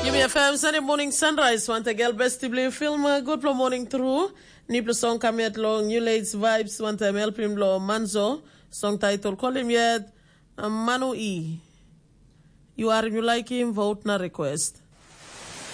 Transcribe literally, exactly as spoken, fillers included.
Give me a fam Sunday morning sunrise. Want a girl best to play film uh, good for morning through. Niplo song come yet long new late vibes. Want a help him lo manzo. Song title call him yet uh, Manu E. You are you like him vote na request.